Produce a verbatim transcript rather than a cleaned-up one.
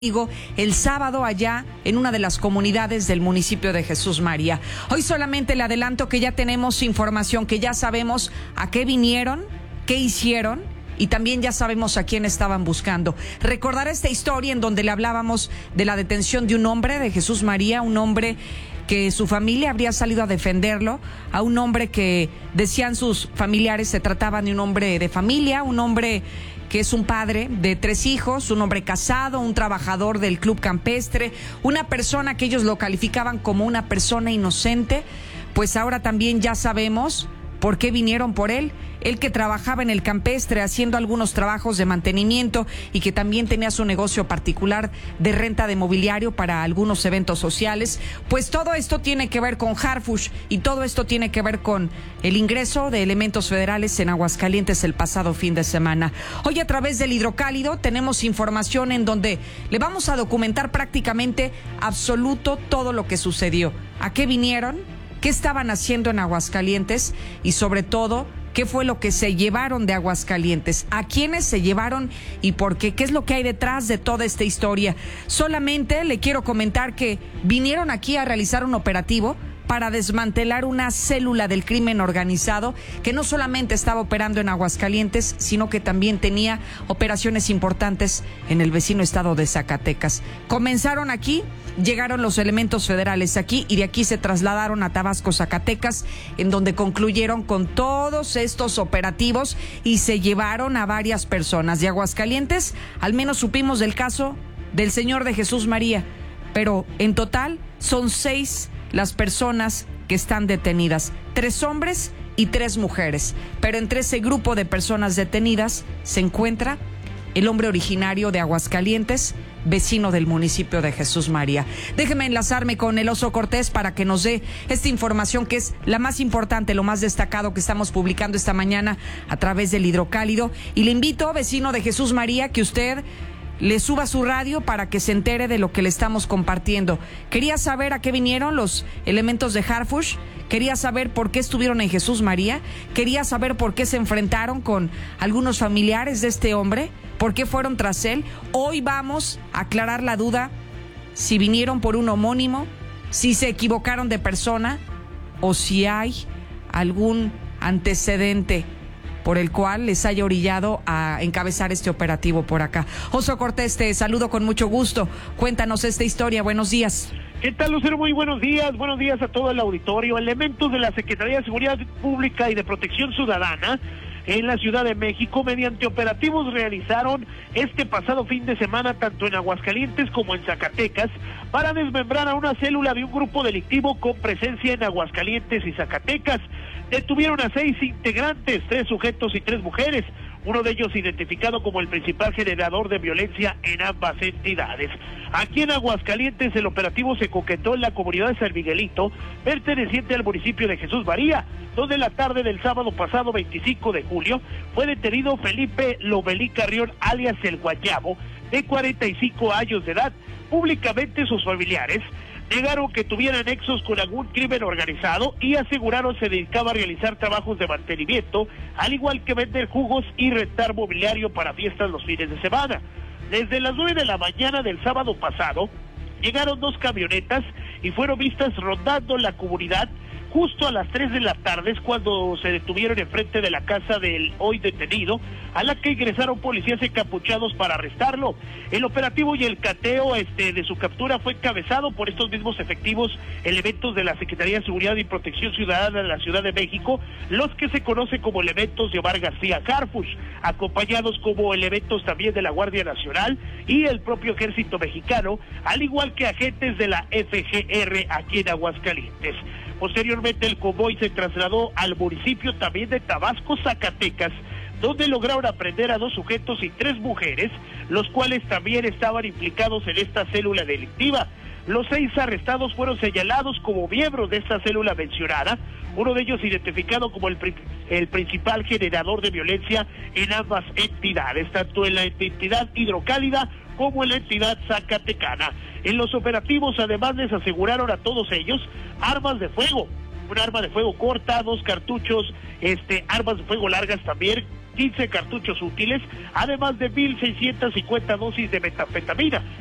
el sábado allá en una de las comunidades del municipio de Jesús María. Hoy solamente le adelanto que ya tenemos información, que ya sabemos a qué vinieron, qué hicieron y también ya sabemos a quién estaban buscando. Recordar esta historia en donde le hablábamos de la detención de un hombre de Jesús María, un hombre que su familia habría salido a defenderlo, a un hombre que decían sus familiares se trataba de un hombre de familia, un hombre que es un padre de tres hijos, un hombre casado, un trabajador del club campestre, una persona que ellos lo calificaban como una persona inocente. Pues ahora también ya sabemos por qué vinieron por él. Él que trabajaba en el campestre haciendo algunos trabajos de mantenimiento y que también tenía su negocio particular de renta de mobiliario para algunos eventos sociales. Pues todo esto tiene que ver con Harfuch y todo esto tiene que ver con el ingreso de elementos federales en Aguascalientes el pasado fin de semana. Hoy a través del Hidrocálido tenemos información en donde le vamos a documentar prácticamente absoluto todo lo que sucedió. ¿A qué vinieron? ¿Qué estaban haciendo en Aguascalientes? Y sobre todo, ¿qué fue lo que se llevaron de Aguascalientes? ¿A quiénes se llevaron y por qué? ¿Qué es lo que hay detrás de toda esta historia? Solamente le quiero comentar que vinieron aquí a realizar un operativo para desmantelar una célula del crimen organizado que no solamente estaba operando en Aguascalientes, sino que también tenía operaciones importantes en el vecino estado de Zacatecas. Comenzaron aquí, llegaron los elementos federales aquí y de aquí se trasladaron a Tabasco, Zacatecas, en donde concluyeron con todos estos operativos y se llevaron a varias personas. De Aguascalientes, al menos supimos del caso del señor de Jesús María, pero en total son seis las personas que están detenidas, tres hombres y tres mujeres, pero entre ese grupo de personas detenidas se encuentra el hombre originario de Aguascalientes, vecino del municipio de Jesús María. Déjeme enlazarme con el Oso Cortés para que nos dé esta información que es la más importante, lo más destacado que estamos publicando esta mañana a través del Hidrocálido. Y le invito, vecino de Jesús María, que usted le suba su radio para que se entere de lo que le estamos compartiendo. Quería saber a qué vinieron los elementos de Harfuch, quería saber por qué estuvieron en Jesús María, quería saber por qué se enfrentaron con algunos familiares de este hombre, por qué fueron tras él. Hoy vamos a aclarar la duda si vinieron por un homónimo, si se equivocaron de persona o si hay algún antecedente por el cual les haya orillado a encabezar este operativo por acá. Oso Cortés, te saludo con mucho gusto. Cuéntanos esta historia. Buenos días. ¿Qué tal, Lucero? Muy buenos días. Buenos días a todo el auditorio. Elementos de la Secretaría de Seguridad Pública y de Protección Ciudadana en la Ciudad de México, mediante operativos realizaron este pasado fin de semana tanto en Aguascalientes como en Zacatecas para desmembrar a una célula de un grupo delictivo con presencia en Aguascalientes y Zacatecas. Detuvieron a seis integrantes, tres sujetos y tres mujeres, uno de ellos identificado como el principal generador de violencia en ambas entidades. Aquí en Aguascalientes el operativo se concretó en la comunidad de San Miguelito, perteneciente al municipio de Jesús María, donde la tarde del sábado pasado veinticinco de julio fue detenido Felipe Lomelí Carrión, alias El Guayabo, de cuarenta y cinco años de edad. Públicamente sus familiares negaron que tuviera nexos con algún crimen organizado y aseguraron se dedicaba a realizar trabajos de mantenimiento, al igual que vender jugos y rentar mobiliario para fiestas los fines de semana. Desde las nueve de la mañana del sábado pasado, llegaron dos camionetas y fueron vistas rondando la comunidad. Justo a las tres de la tarde es cuando se detuvieron enfrente de la casa del hoy detenido, a la que ingresaron policías encapuchados para arrestarlo. El operativo y el cateo este, de su captura fue encabezado por estos mismos efectivos elementos de la Secretaría de Seguridad y Protección Ciudadana de la Ciudad de México, los que se conocen como elementos de Omar García Harfuch, acompañados como elementos también de la Guardia Nacional y el propio Ejército Mexicano, al igual que agentes de la F G R aquí en Aguascalientes. Posteriormente el convoy se trasladó al municipio también de Tabasco, Zacatecas, donde lograron aprender a dos sujetos y tres mujeres, los cuales también estaban implicados en esta célula delictiva. Los seis arrestados fueron señalados como miembros de esta célula mencionada, uno de ellos identificado como el, el principal generador de violencia en ambas entidades, tanto en la entidad hidrocálida como en la entidad zacatecana. En los operativos además les aseguraron a todos ellos armas de fuego, un arma de fuego corta, dos cartuchos, este, armas de fuego largas también, quince cartuchos útiles, además de mil seiscientas cincuenta dosis de metanfetamina.